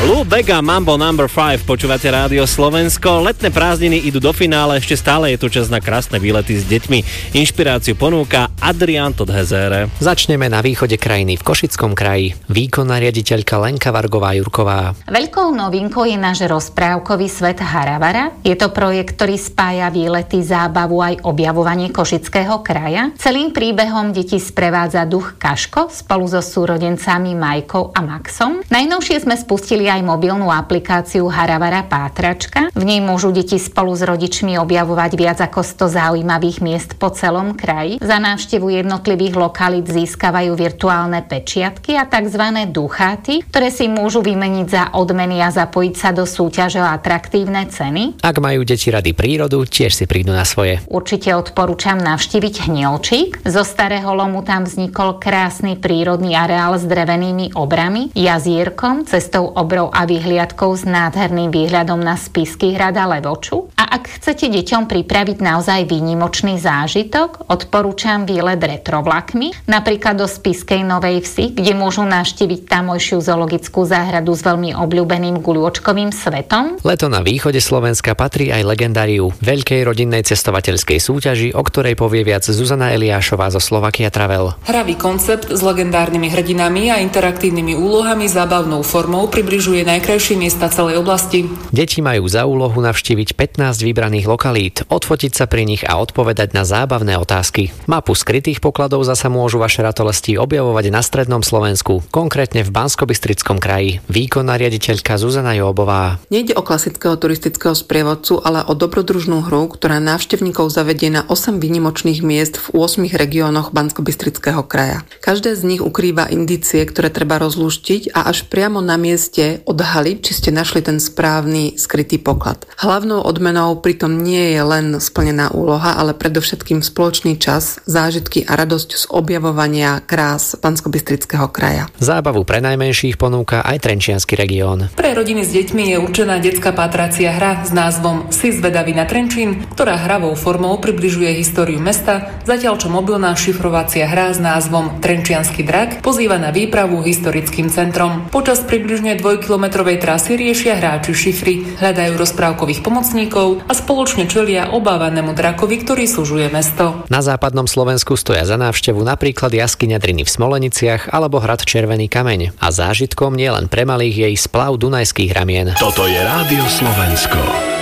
Lou Bega, Mambo No. 5, počúvate Rádio Slovensko. Letné prázdniny idú do finále, ešte stále je tu čas na krásne výlety s deťmi. Inšpiráciu ponúka Adrián Todhezere. Začneme na východe krajiny v Košickom kraji. Výkonná riaditeľka Lenka Vargová-Jurková. Veľkou novinkou je náš rozprávkový svet Haravara. Je to projekt, ktorý spája výlety, zábavu aj objavovanie Košického kraja. Celým príbehom deti sprevádza duch Kaško spolu so súrodencami Majkou a Maxom. Najnovšie sme spustili aj mobilnú aplikáciu Haravara Pátračka. V nej môžu deti spolu s rodičmi objavovať viac ako 100 zaujímavých miest po celom kraji. Za návštevu jednotlivých lokalít získavajú virtuálne pečiatky a tzv. Ducháty, ktoré si môžu vymeniť za odmeny a zapojiť sa do súťaže o atraktívne ceny. Ak majú deti rady prírodu, tiež si prídu na svoje. Určite odporúčam navštíviť Hnielčík. Zo Starého Lomu tam vznikol krásny prírodný areál s drevenými obrami, jazierkom, cestou obrov a vyhliadkou s nádherným výhľadom na Spišský hrad a Levoču. A ak chcete deťom pripraviť naozaj výnimočný zážitok, odporúčam výlet retrovlakmi, napríklad do Spišskej Novej Vsi, kde môžu navštíviť tamojšiu zoologickú záhradu s veľmi obľúbeným guľôčkovým svetom. Leto na východe Slovenska patrí aj legendáriu veľkej rodinnej cestovateľskej súťaži, o ktorej povie viac Zuzana Eliášová zo Slovakia Travel. Hravý koncept s legendárnymi hrdinami a interaktívnymi úlohami zábavnou formou približuje najkrajšie miesta celej oblasti. Deti majú za úlohu navštíviť 15 vybraných lokalít, odfotiť sa pri nich a odpovedať na zábavné otázky. Mapu skrytých pokladov zasa môžu vaše ratolesti objavovať na strednom Slovensku, konkrétne v Banskobystrickom kraji. Výkonná riaditeľka Zuzana Jóbová. Nejde o klasického turistického sprievodcu, ale o dobrodružnú hru, ktorá návštevníkov zavedie na 8 výnimočných miest v 8 regiónoch Banskobystrického kraja. Každé z nich ukrýva indície, ktoré treba rozlúštiť a až priamo na mieste odhaliť, či ste našli ten správny skrytý poklad. Hlavnou odmenou pritom nie je len splnená úloha, ale predovšetkým spoločný čas, zážitky a radosť z objavovania krás Banskobystrického kraja. Zábavu pre najmenších ponúka aj Trenčiansky región. Pre rodiny s deťmi je určená detská pátracia hra s názvom Si zvedavý na Trenčín, ktorá hravou formou približuje históriu mesta, zatiaľ čo mobilná šifrovacia hra s názvom Trenčiansky drak pozýva na výpravu historickým centrom. Počas približne 2-kilometrovej trasy riešia hráči šifry, hľadajú rozprávkových pomocníkov a spoločne čelia obávanému drakovi, ktorý súžuje mesto. Na západnom Slovensku stoja za návštevu napríklad jaskyňa Driny v Smoleniciach alebo hrad Červený kameň. A zážitkom nie len pre malých je i splav Dunajských ramien. Toto je Rádio Slovensko.